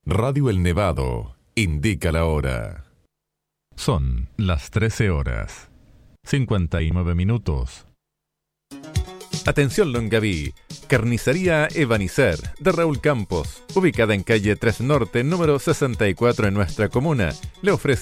Radio El Nevado indica la hora. Son las 13 horas, 59 minutos. Atención Longaví, Carnicería Evanicer de Raúl Campos, ubicada en calle 3 Norte, número 64 en nuestra comuna, le ofrece